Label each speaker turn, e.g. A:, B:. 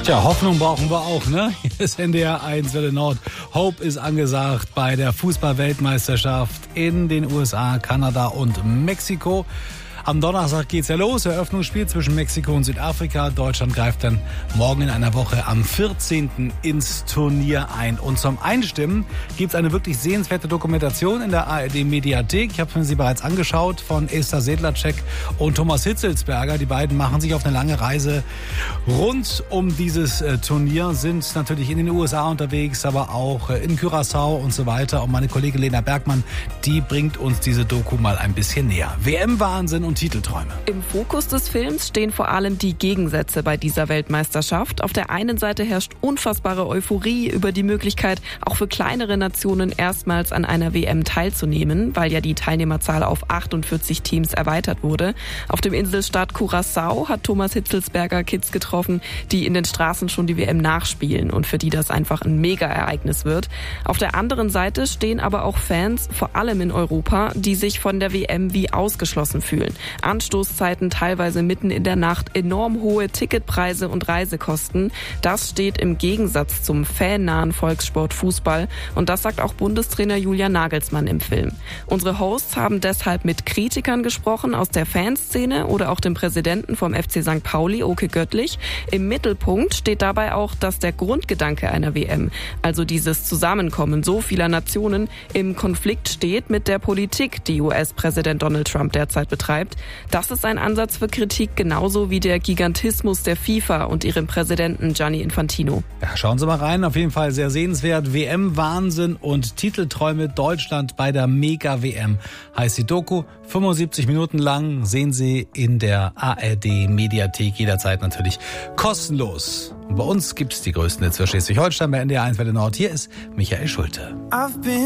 A: Tja, Hoffnung brauchen wir auch, ne? Hier ist NDR 1 Welle Nord. Hope ist angesagt bei der Fußball-Weltmeisterschaft in den USA, Kanada und Mexiko. Am Donnerstag geht's ja los. Eröffnungsspiel zwischen Mexiko und Südafrika. Deutschland greift dann morgen in einer Woche am 14. ins Turnier ein. Und zum Einstimmen gibt's eine wirklich sehenswerte Dokumentation in der ARD-Mediathek. Ich habe mir sie bereits angeschaut von Esther Sedlacek und Thomas Hitzelsberger. Die beiden machen sich auf eine lange Reise rund um dieses Turnier, sind natürlich in den USA unterwegs, aber auch in Curaçao und so weiter. Und meine Kollegin Lena Bergmann, die bringt uns diese Doku mal ein bisschen näher. WM-Wahnsinn und Titelträume.
B: Im Fokus des Films stehen vor allem die Gegensätze bei dieser Weltmeisterschaft. Auf der einen Seite herrscht unfassbare Euphorie über die Möglichkeit, auch für kleinere Nationen erstmals an einer WM teilzunehmen, weil ja die Teilnehmerzahl auf 48 Teams erweitert wurde. Auf dem Inselstaat Curaçao hat Thomas Hitzelsberger Kids getroffen, die in den Straßen schon die WM nachspielen und für die das einfach ein Mega-Ereignis wird. Auf der anderen Seite stehen aber auch Fans, vor allem in Europa, die sich von der WM wie ausgeschlossen fühlen. Anstoßzeiten teilweise mitten in der Nacht, enorm hohe Ticketpreise und Reisekosten. Das steht im Gegensatz zum fannahen Volkssport Fußball. Und das sagt auch Bundestrainer Julian Nagelsmann im Film. Unsere Hosts haben deshalb mit Kritikern gesprochen aus der Fanszene oder auch dem Präsidenten vom FC St. Pauli, Oke Göttlich. Im Mittelpunkt steht dabei auch, dass der Grundgedanke einer WM, also dieses Zusammenkommen so vieler Nationen, im Konflikt steht mit der Politik, die US-Präsident Donald Trump derzeit betreibt. Das ist ein Ansatz für Kritik, genauso wie der Gigantismus der FIFA und ihrem Präsidenten Gianni Infantino.
A: Ja, schauen Sie mal rein, auf jeden Fall sehr sehenswert. WM-Wahnsinn und Titelträume Deutschland bei der Mega-WM heißt die Doku. 75 Minuten lang, sehen Sie in der ARD-Mediathek, jederzeit natürlich kostenlos. Und bei uns gibt es die größten Hits für Schleswig-Holstein bei NDR 1 Welle Nord. Hier ist Michael Schulte.